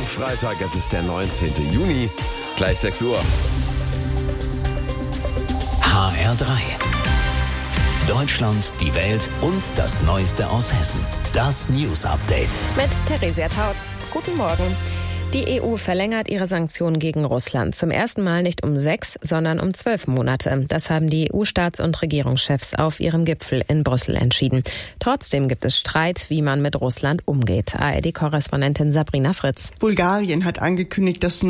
Freitag, es ist der 19. Juni, gleich 6 Uhr. HR3. Deutschland, die Welt und das Neueste aus Hessen. Das News Update. Mit Theresia Tautz. Guten Morgen. Die EU verlängert ihre Sanktionen gegen Russland. Zum ersten Mal nicht um 6, sondern um 12 Monate. Das haben die EU-Staats- und Regierungschefs auf ihrem Gipfel in Brüssel entschieden. Trotzdem gibt es Streit, wie man mit Russland umgeht. ARD-Korrespondentin Sabrina Fritz. Bulgarien hat angekündigt, das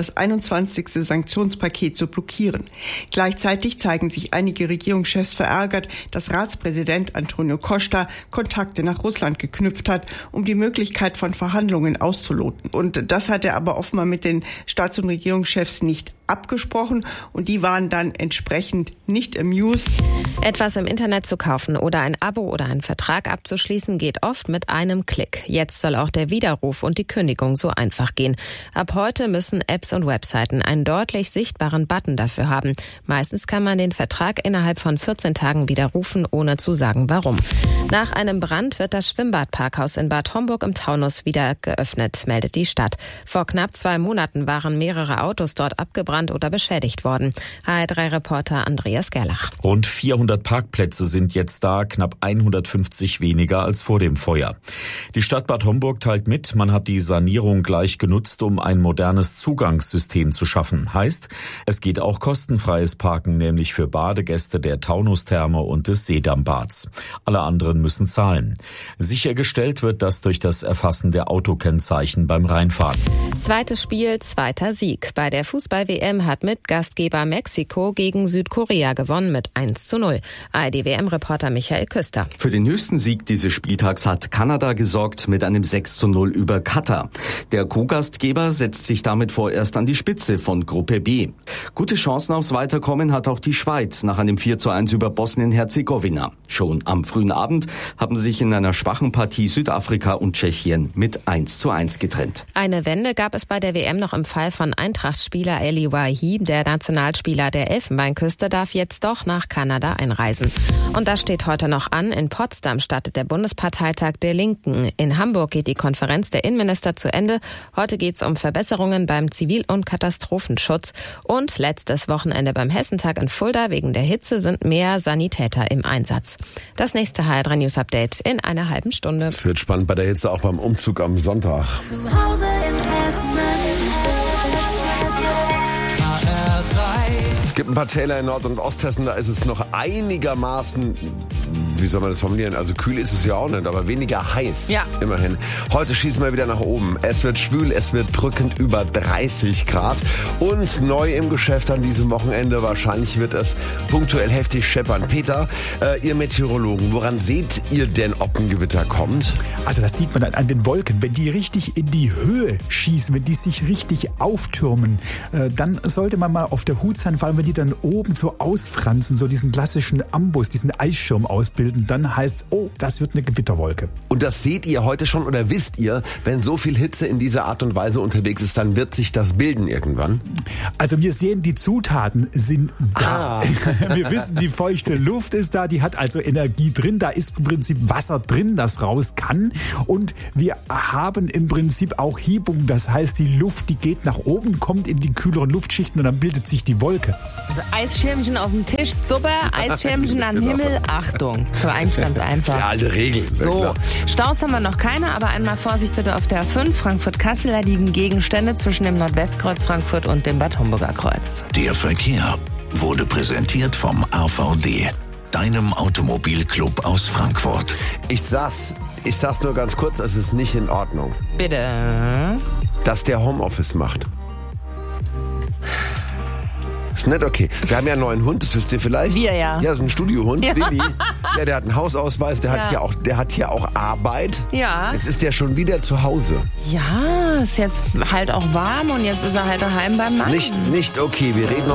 21. Sanktionspaket zu blockieren. Gleichzeitig zeigen sich einige Regierungschefs verärgert, dass Ratspräsident Antonio Costa Kontakte nach Russland geknüpft hat, um die Möglichkeit von Verhandlungen auszuloten. Und das hat er aber offenbar mit den Staats- und Regierungschefs nicht abgesprochen und die waren dann entsprechend nicht amused. Etwas im Internet zu kaufen oder ein Abo oder einen Vertrag abzuschließen geht oft mit einem Klick. Jetzt soll auch der Widerruf und die Kündigung so einfach gehen. Ab heute müssen Apps und Webseiten einen deutlich sichtbaren Button dafür haben. Meistens kann man den Vertrag innerhalb von 14 Tagen widerrufen, ohne zu sagen warum. Nach einem Brand wird das Schwimmbadparkhaus in Bad Homburg im Taunus wieder geöffnet, meldet die Stadt. Vor knapp 2 Monaten waren mehrere Autos dort abgebrannt oder beschädigt worden. HR3-Reporter Andreas Gerlach. Rund 400 Parkplätze sind jetzt da, knapp 150 weniger als vor dem Feuer. Die Stadt Bad Homburg teilt mit, man hat die Sanierung gleich genutzt, um ein modernes Zugangssystem zu schaffen. Heißt, es geht auch kostenfreies Parken, nämlich für Badegäste der Taunustherme und des Seedammbads. Alle anderen müssen zahlen. Sichergestellt wird das durch das Erfassen der Autokennzeichen beim Reinfahren. Zweites Spiel, zweiter Sieg. Bei der Fußball-WM hat Mitgastgeber Mexiko gegen Südkorea gewonnen mit 1:0. ARD-WM-Reporter Michael Küster. Für den höchsten Sieg dieses Spieltags hat Kanada gesorgt mit einem 6:0 über Katar. Der Co-Gastgeber setzt sich damit vorerst an die Spitze von Gruppe B. Gute Chancen aufs Weiterkommen hat auch die Schweiz nach einem 4:1 über Bosnien-Herzegowina. Schon am frühen Abend haben sich in einer schwachen Partie Südafrika und Tschechien mit 1:1 getrennt. Eine Wende gab es bei der WM noch im Fall von Eintracht-Spieler Eli Wahi. Der Nationalspieler der Elfenbeinküste darf jetzt doch nach Kanada einreisen. Und das steht heute noch an. In Potsdam startet der Bundesparteitag der Linken. In Hamburg geht die Konferenz der Innenminister zu Ende. Heute geht es um Verbesserungen beim Zivil- und Katastrophenschutz. Und letztes Wochenende beim Hessentag in Fulda. Wegen der Hitze sind mehr Sanitäter im Einsatz. Das nächste HR3 News Update in einer halben Stunde. Es wird spannend bei der Hitze, auch beim Umzug am Sonntag. Zu Hause in Hessen. Es gibt ein paar Täler in Nord- und Osthessen, da ist es noch einigermaßen, wie soll man das formulieren, also kühl ist es ja auch nicht, aber weniger heiß, Ja. Immerhin. Heute schießen wir wieder nach oben. Es wird schwül, es wird drückend über 30 Grad und neu im Geschäft an diesem Wochenende, wahrscheinlich wird es punktuell heftig scheppern. Peter, ihr Meteorologen, woran seht ihr denn, ob ein Gewitter kommt? Also das sieht man dann an den Wolken. Wenn die richtig in die Höhe schießen, wenn die sich richtig auftürmen, dann sollte man mal auf der Hut sein, vor allem wenn die dann oben so ausfransen, so diesen klassischen Ambus, diesen Eisschirm ausbilden, dann heißt es, oh, das wird eine Gewitterwolke. Und das seht ihr heute schon oder wisst ihr, wenn so viel Hitze in dieser Art und Weise unterwegs ist, dann wird sich das bilden irgendwann? Also wir sehen, die Zutaten sind da. Wir wissen, die feuchte Luft ist da, die hat also Energie drin, da ist im Prinzip Wasser drin, das raus kann. Und wir haben im Prinzip auch Hebung, das heißt, die Luft, die geht nach oben, kommt in die kühleren Luftschichten und dann bildet sich die Wolke. Also Eisschirmchen auf dem Tisch, super. Eisschirmchen am Himmel, Achtung. So eigentlich ganz einfach. Ja, alte Regel. So, Staus haben wir noch keine, aber einmal Vorsicht bitte auf der A5 Frankfurt-Kassel. Da liegen Gegenstände zwischen dem Nordwestkreuz Frankfurt und dem Bad Homburger Kreuz. Der Verkehr wurde präsentiert vom AVD, deinem Automobilclub aus Frankfurt. Ich sag's nur ganz kurz, es ist nicht in Ordnung, Bitte. dass der Homeoffice macht. Ist nicht okay. Wir haben ja einen neuen Hund, das wisst ihr vielleicht. Wir ja. Ja, so ein Studiohund, Ja. Willi. Ja, der hat einen Hausausweis, der hat hier auch Arbeit. Ja. Jetzt ist der schon wieder zu Hause. Ja, ist jetzt halt auch warm und jetzt ist er halt daheim beim Mann. Nicht okay, wir reden